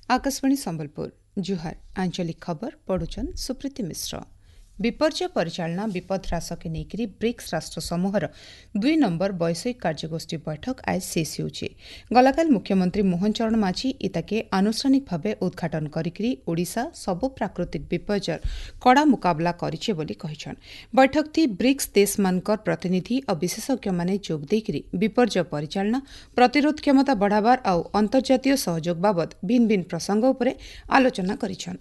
आकाशवाणी संबलपुर जुहार आंचलिक खबर पढ़ुचन सुप्रीति मिश्र। विपर्य परिचालना विपद ह्रास के नेकरी ब्रिक्स राष्ट्र समूहर 2 नंबर वैषयिक कार्यगोष्ठी बैठक आज शेष होउछि। गलाकाल मुख्यमंत्री मोहन चरण माझी इताके आनुष्ठानिक भावे उद्घाटन करिकरी ओडिशा सबु प्राकृतिक विपर्यर कड़ा मुकाबला करिछे बोली कहिछन। बैठक थी ब्रिक्स देश मानकर प्रतिनिधि और विशेषज्ञ माने जोग देकरी विपर्य परिचालना प्रतिरोध क्षमता बढ़ावार और अंतर्जातीय सहयोग बाबद भिन्न भिन्न प्रसंग उपरे आलोचना करिछन।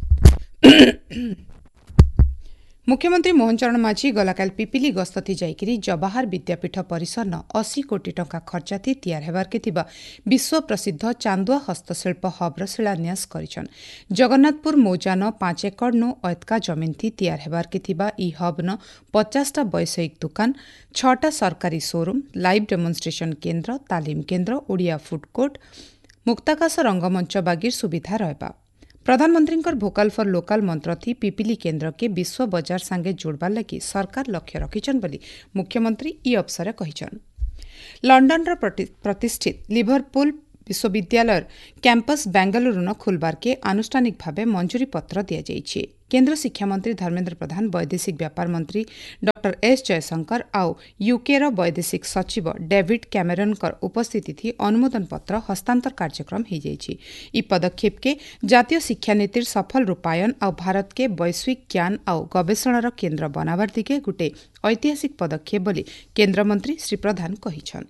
मुख्यमंत्री मोहन चरण माझी गलाकाल पिपिली गस्तथि जाइकरी जवाहर विद्यापीठ परिसर 80 कोटी टंका खर्चाथि तैयार हेबार के थिबा विश्व प्रसिद्ध चांदुआ हस्तशिल्प हब्र शिलान्यास करिछन। जगन्नाथपुर मौजान 5 एकड़ नो ऐतका जमीन थी तैयार हेबार के थिबा ई हब न 50टा वैषयिक दुकान 6टा सरकारी शोरूम लाइव डेमोन्स्ट्रेशन केन्द्र तालीम केन्द्र ओडिया फूड कोर्ट मुक्ताकाश रंगमंच बागिर सुविधा रहबा। प्रधानमंत्री भोकाल फॉर लोकल मंत्र थी पिपिली केन्द्र के विश्व बजार सांगे जोड़बार लगी सरकार लक्ष्य रखिछन बोली मुख्यमंत्री ई अवसर कहिछन। लंडन प्रतिष्ठित लिवरपूल विश्वविद्यालय कैंपस बेंगलुरु खुलबार के आनुष्ठानिक भावे मंजूरी पत्र दिया जाइछे। केन्द्र शिक्षा मंत्री धर्मेन्द्र प्रधान वैदेशिक व्यापार मंत्री डॉ एस जयशंकर आउ यूकेर वैदेशिक सचिव डेविड कैमेरनकर उपस्थिति थी अनुमोदन पत्र हस्तांतर कार्यक्रम हो जाइछी। ई पदक्षेप के जातीय शिक्षा नीतिर सफल रूपायन और भारत के वैश्विक ज्ञान और गवेषणार केन्द्र बनावार दिगे गोटे ऐतिहासिक पदक्षेप बोली केन्द्र मंत्री श्री प्रधान कहिछन।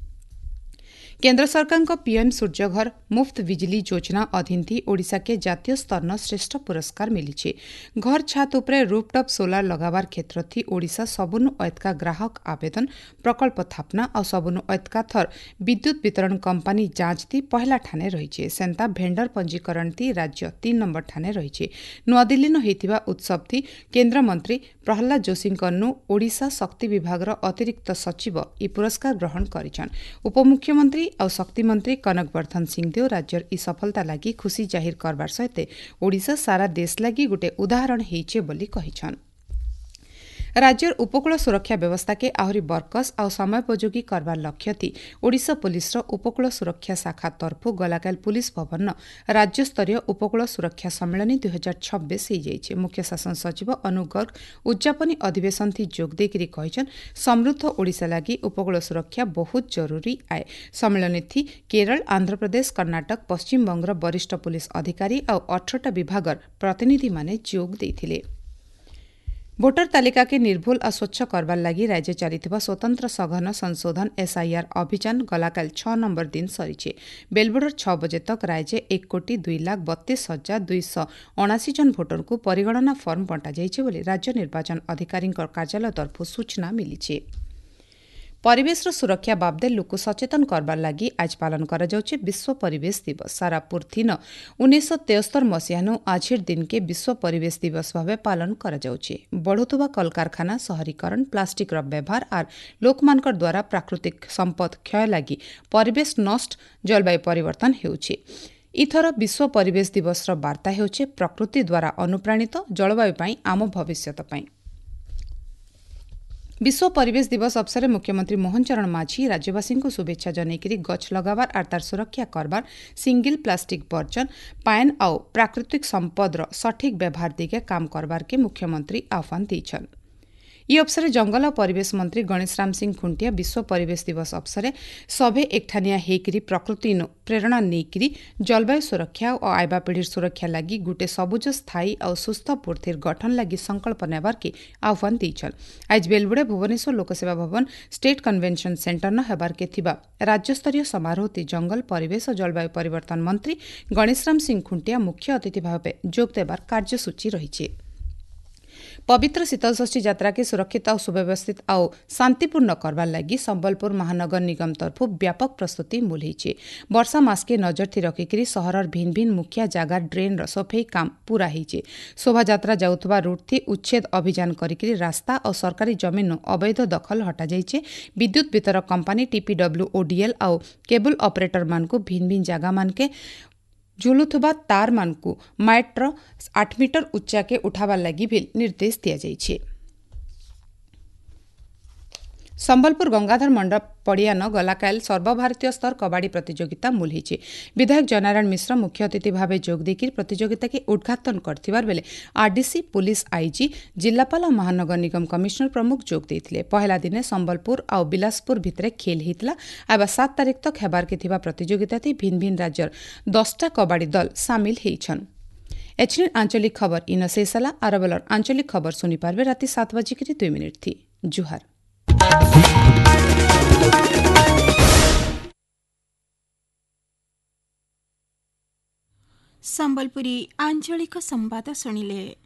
केन्द्र सरकार पीएम सूर्यघर मुफ्त बिजली योजना अधीन थी ओडिशा के जातीय स्तर श्रेष्ठ पुरस्कार मिली। घर छात उपरे रूफटॉप सोलार लगावार क्षेत्र थी ओडिशा सबुनु ऐतका ग्राहक आवेदन प्रकल्प थापना और सबुनु ऐतका थर विद्युत वितरण कंपनी जांच थी पहला ठाने रही। सेंता भेंडर पंजीकरण थी राज्य 3 नंबर ठाने रही। नुआदिल्ली होइतिबा उत्सव थी केन्द्र मंत्री प्रहलाद जोशी ओडिशा शक्ति विभाग अतिरिक्त सचिव ई पुरस्कार ग्रहण करिछन। उपमुख्यमंत्री और शक्ति मंत्री कनक वर्धन सिंहदेव राज्यर ई सफलता लगी खुशी जाहिर करबार सहित ओडिशा सारा देश लगी गोटे उदाहरण हेइछे बोली कहिछन। राज्यर उपकूल सुरक्षा व्यवस्था के आहरी बरकस और समयोपयोगी करबार लक्ष्य थी ओडिशा पुलिस उपकूल सुरक्षा शाखा तरफु गलाकाल पुलिस भवन राज्य स्तरीय उपकूल सुरक्षा सम्मेलन 2026 हो जाइछे। मुख्य शासन सचिव अनुप गर्ग उद्यापनी अधिवेशन थी जोग देकरी कहिछन समृद्ध ओडिशा लगी उपकूल सुरक्षा बहुत जरूरी आए। सम्मेलन थी केरल आंध्र प्रदेश कर्नाटक पश्चिम बंगर वरिष्ठ पुलिस अधिकारी और 18टा विभाग प्रतिनिधि माने जोग देथिले। भोटर तालिका के निर्भुल और स्वच्छ करबार लगी राज्य चलिथिबा स्वतंत्र सघन संशोधन एसआईआर अभियान गलाकाल 6 नंबर दिन सरीछे। बेलबुडर 6 बजे तक राज्य 1,32,32,279 जन भोटर को परिगणना फर्म बंटा जाइछे बोली राज्य निर्वाचन अधिकारी कार्यालय तरफु सूचना मिली। परिवेश सुरक्षा बाबदे लोक सचेतन करबार लगी आज पालन करा जाउछे विश्व परिवेश दिवस। सारा पृथ्वी 1973 मसीहानु आजिर दिन के विश्व परिवेश दिवस भावे पालन करा जाउछे। बढ़ुतुबा कलकारखाना शहरीकरण प्लास्टिक व्यवहार और लोकमानकर द्वारा प्राकृतिक संपद क्षय लगी परिवेश नष्ट जलवायु परिवर्तन हेउछे। इथर विश्व परिवेश दिवस वार्ता हेउछे प्रकृति द्वारा अनुप्राणित जलवायु पई आम भविष्यत पई। विश्व परिवेश दिवस अवसर मुख्यमंत्री मोहन चरण माझी राज्यवासी को शुभेच्छा जनईकरी गछ लगावार और तार सुरक्षा करबार सिंगल प्लास्टिक वर्जन पायन और प्राकृतिक संपदर सठिक व्यवहार दिगे काम करबार के मुख्यमंत्री आह्वान देछन। ई अवसर जंगल और परिवेश मंत्री गणेशराम सिंह खुंटिया विश्व परिवेश दिवस अवसर सभे एकठानिया हेकरी प्रकृति प्रेरणा नेकरी जलवायु सुरक्षा और आयबा पीढ़ी सुरक्षा लगी गोटे सबुज स्थायी और सुस्थ पृथ्वीर गठन लगी संकल्प नेबार के आह्वान देछन। आज बेलबुड़े भुवनेश्वर लोकसेवा भवन स्टेट कन्वेंशन सेंटर न हेबार के थिबा राज्यस्तरीय समारोह जंगल परिवेश और जलवायु परिवर्तन मंत्री गणेशराम सिंह खुंटिया मुख्य अतिथि भावे जोग देबार कार्यसूची रही। पवित्र शीतलषष्ठी यात्रा के सुरक्षित और सुव्यवस्थित और शांतिपूर्ण करबार लगी संबलपुर महानगर निगम तरफु व्यापक प्रस्तुति मूलहीचे। वर्षा मास के नजर थी रखिकरी सहरर भिन्न भिन्न मुखिया जगार ड्रेन सफाई काम पूरा होइछे। शोभायात्रा जाउथबा रूट थी उच्छेद अभियान करिकरी रास्ता और सरकारी जमीन अवैध दखल हटा जाइछे। विद्युत वितरक कंपनी TPWODL और केबल ऑपरेटर मान को भिन्न भिन्न जगह मान के झुलुथुबा तार मानकु माइट्र 8 मीटर उच्चा के उठावार लगी भी निर्देश दिया जाइछे। संबलपुर गंगाधर मंडप पड़ियान गलाकाल सर्वभारतीय स्तर कबाड़ी प्रतियोगिता मूल्ही विधायक जयनारायण मिश्र मुख्य अतिथि भाव जोगदेकी प्रतियोगिता के उद्घाटन करथिबार बेले आरडीसी पुलिस आईजी जिलापाल और महानगर निगम कमिशनर प्रमुख जोग देथिले। पहला दिने संबलपुर और बिलासपुर भितरे खेल हितला। एबा 7 तारिख तक हेबार के थिबा प्रतियोगिता भिन्न भिन्न राज्यर 10टा कबाड़ी दल सामिल हेइछन। एचएन आंचलिक खबर इन शेषला आरबलर आंचलिक खबर सुनी पारबे राति 7:02 थी। जुहार। संबलपुरी आंचलिक संवाद शुणिले।